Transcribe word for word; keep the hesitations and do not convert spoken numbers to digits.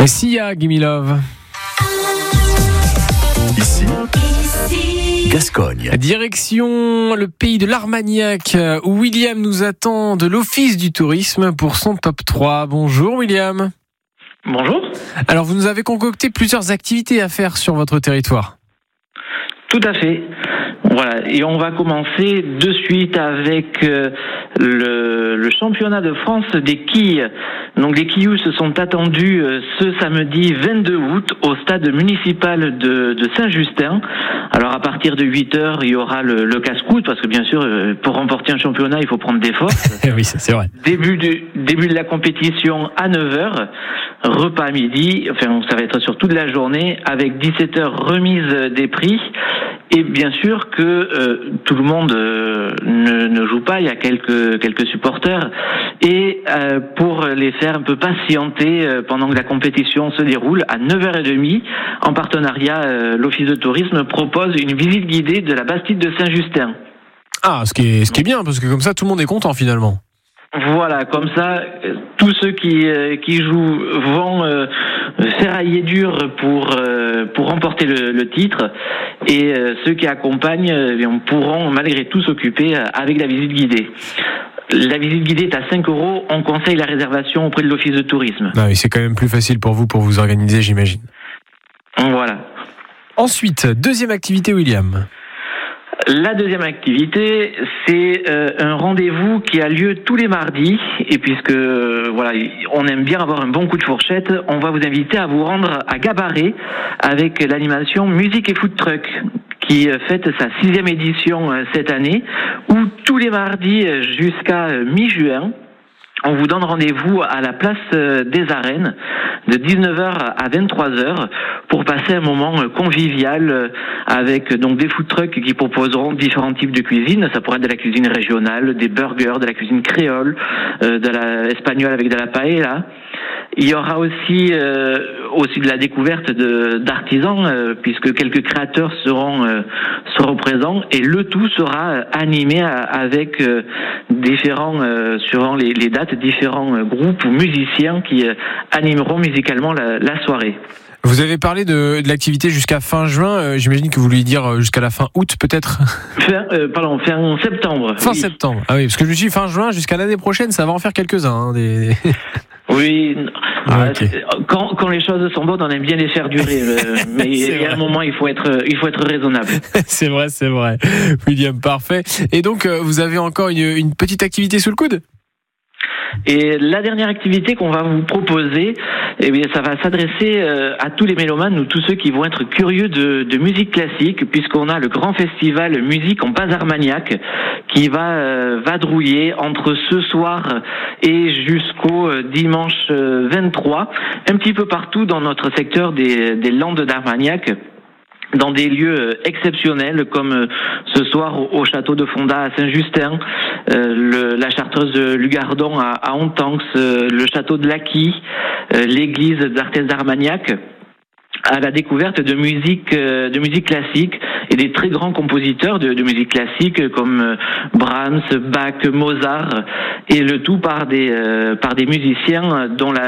Sia, Gimme Love. Ici, Gascogne. Direction le pays de l'Armagnac, où William nous attend de l'Office du tourisme pour son top trois. Bonjour William. Bonjour. Alors vous nous avez concocté plusieurs activités à faire sur votre territoire. Tout à fait. Voilà, et on va commencer de suite avec euh, le, le championnat de France des quilles. Donc les quilloux se sont attendus euh, ce samedi vingt-deux août au stade municipal de, de Saint-Justin. Alors à partir de huit heures, il y aura le, le casse-croûte, parce que bien sûr, euh, pour remporter un championnat, il faut prendre des forces. Oui, c'est vrai. Début, du, début de la compétition à neuf heures, repas à midi, enfin ça va être sur toute la journée, avec dix-sept heures remise des prix. Et bien sûr que euh, tout le monde euh, ne, ne joue pas, il y a quelques quelques supporters, et euh, pour les faire un peu patienter euh, pendant que la compétition se déroule, à neuf heures trente, en partenariat, euh, l'Office de tourisme propose une visite guidée de la Bastide de Saint-Justin. Ah, ce qui est ce qui est bien, parce que comme ça tout le monde est content finalement. Voilà, comme ça, tous ceux qui euh, qui jouent vont euh, ferrailler dur pour euh, pour remporter le, le titre, et euh, ceux qui accompagnent euh, pourront malgré tout s'occuper euh, avec la visite guidée. La visite guidée est à cinq euros. On conseille la réservation auprès de l'Office de tourisme. Ah oui, c'est quand même plus facile pour vous pour vous organiser, j'imagine. Voilà. Ensuite, deuxième activité, William. La deuxième activité, c'est euh, un rendez-vous qui a lieu tous les mardis, et puisque euh, voilà, on aime bien avoir un bon coup de fourchette, on va vous inviter à vous rendre à Gabarret avec l'animation Musique et Food Truck, qui fête sa sixième édition euh, cette année, où tous les mardis jusqu'à euh, mi-juin, on vous donne rendez-vous à la place des Arènes de dix-neuf heures à vingt-trois heures pour passer un moment convivial avec donc des food trucks qui proposeront différents types de cuisine. Ça pourrait être de la cuisine régionale, des burgers, de la cuisine créole, de la espagnole avec de la paella. Il y aura aussi euh, aussi de la découverte de, d'artisans, euh, puisque quelques créateurs seront euh, seront présents, et le tout sera animé à, avec euh, différents euh, suivant les, les dates différents euh, groupes ou musiciens qui euh, animeront musicalement la, la soirée. Vous avez parlé de, de l'activité jusqu'à fin juin. Euh, j'imagine que vous vouliez dire jusqu'à la fin août, peut-être. Fin, euh, pardon, fin septembre. Fin oui. septembre. Ah oui, parce que je me suis dit fin juin jusqu'à l'année prochaine, ça va en faire quelques-uns. Hein, des... Oui, ah, euh, okay. quand, quand les choses sont bonnes, on aime bien les faire durer, euh, mais il y a un moment, il faut être, il faut être raisonnable. C'est vrai, c'est vrai. William, parfait. Et donc, euh, vous avez encore une, une petite activité sous le coude ? Et la dernière activité qu'on va vous proposer, eh bien, ça va s'adresser euh, à tous les mélomanes ou tous ceux qui vont être curieux de, de musique classique, puisqu'on a le grand festival musique en base Armagnac qui va euh, vadrouiller entre ce soir et jusqu'au euh, dimanche euh, vingt-trois, un petit peu partout dans notre secteur des, des Landes d'Armagnac, dans des lieux exceptionnels comme ce soir au, au château de Fonda à Saint-Justin, euh, le, la chartreuse de Lugardon à, à Hontanx, euh, le château de Laquis, euh, l'église d'Arthez d'Armagnac, à la découverte de musique euh, de musique classique et des très grands compositeurs de, de musique classique comme euh, Brahms, Bach, Mozart, et le tout par des euh, par des musiciens dont la